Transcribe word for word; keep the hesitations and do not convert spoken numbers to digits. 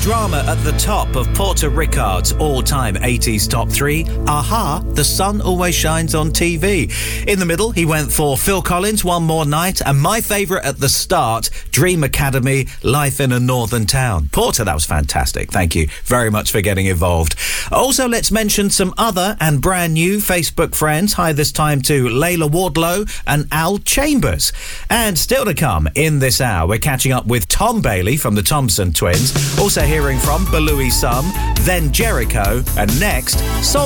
drama at the top of Porter Ricard's all-time eighties top three, Aha, The Sun Always Shines on T V. In the middle, he went for Phil Collins, One More Night, and my favourite at the start, Dream Academy, Life in a Northern Town. Porter, that was fantastic. Thank you very much for getting involved. Also, let's mention some other and brand new Facebook friends. Hi this time to Layla Wardlow and Al Chambers. And still to come in this hour, we're catching up with Tom Bailey from the Thompson Twins. Also hearing from Balooey Sum, then Jericho, and next, Soul